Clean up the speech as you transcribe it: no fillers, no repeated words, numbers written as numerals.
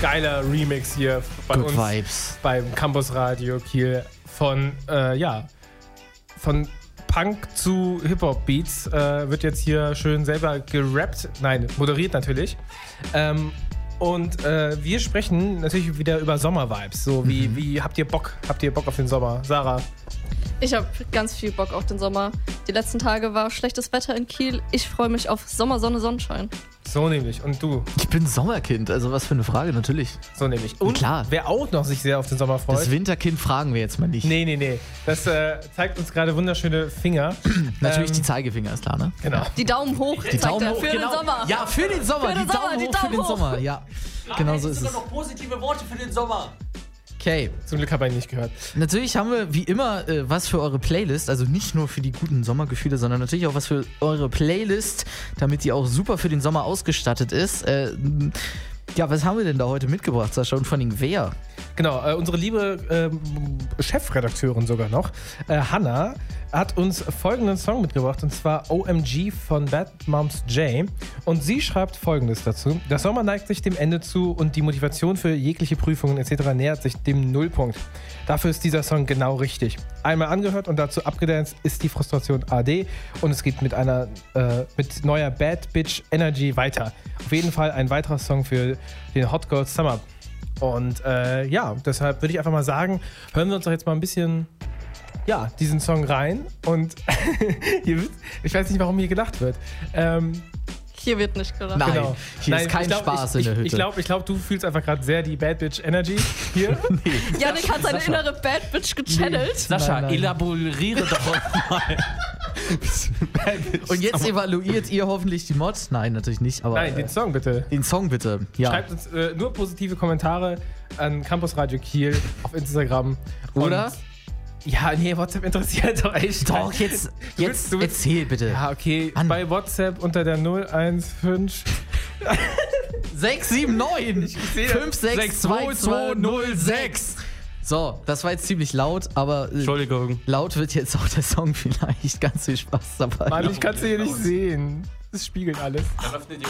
geiler Remix hier bei Good uns Vibes. beim Campus Radio Kiel von Punk zu Hip-Hop-Beats. Wird jetzt hier schön selber gerappt. Nein, moderiert natürlich. Und wir sprechen natürlich wieder über Sommer-Vibes. So, wie habt ihr Bock? Habt ihr Bock auf den Sommer? Sarah? Ich habe ganz viel Bock auf den Sommer. Die letzten Tage war schlechtes Wetter in Kiel. Ich freue mich auf Sommer, Sonne, Sonnenschein. So nämlich. Und du? Ich bin Sommerkind, also was für eine Frage, natürlich. So nämlich. Und klar. Wer auch noch sich sehr auf den Sommer freut. Das Winterkind fragen wir jetzt mal nicht. Nee. Das zeigt uns gerade wunderschöne Finger. Natürlich die Zeigefinger, ist klar, ne? Genau. Die Daumen hoch Die zeigt Daumen er hoch, für genau. den Sommer. Ja, für den Sommer. Für den die Daumen Sommer, hoch für den Sommer. Ja, genau so ist es. sogar noch positive Worte für den Sommer. Okay. Zum Glück habe ich ihn nicht gehört. Natürlich haben wir wie immer was für eure Playlist, also nicht nur für die guten Sommergefühle, sondern natürlich auch was für eure Playlist, damit die auch super für den Sommer ausgestattet ist. Ja, was haben wir denn da heute mitgebracht, Sascha? Und vor allem wer? Genau, unsere liebe Chefredakteurin sogar noch, Hannah, hat uns folgenden Song mitgebracht, und zwar OMG von Bad Moms J. Und sie schreibt Folgendes dazu: Der Sommer neigt sich dem Ende zu und die Motivation für jegliche Prüfungen etc. nähert sich dem Nullpunkt. Dafür ist dieser Song genau richtig. Einmal angehört und dazu abgedanced ist die Frustration AD und es geht mit neuer Bad Bitch Energy weiter. Auf jeden Fall ein weiterer Song für den Hot Girl Summer. Und deshalb würde ich einfach mal sagen, hören wir uns doch jetzt mal ein bisschen diesen Song rein. Und ich weiß nicht, warum hier gelacht wird. Hier wird nicht gelacht. Nein, Genau. hier ist kein Spaß in der Hütte. Ich glaube, du fühlst einfach gerade sehr die Bad Bitch Energy hier. Janik hat seine innere Bad Bitch gechannelt. Sascha, Nein. elaboriere doch mal. Und jetzt evaluiert ihr hoffentlich die Mods? Nein, natürlich nicht, aber Nein, den Song bitte. den Song bitte. Ja. Schreibt uns nur positive Kommentare an Campus Radio Kiel auf Instagram. Oder? Und WhatsApp interessiert doch echt. Doch, jetzt Du willst- erzähl bitte. Ja, okay. An- Bei WhatsApp unter der 015. 679 sehe das. 562206. So, das war jetzt ziemlich laut, aber Entschuldigung. laut wird jetzt auch der Song vielleicht. Ganz viel Spaß dabei. Mann, ich kann es hier nicht sehen. Das spiegelt alles. Dann öffne die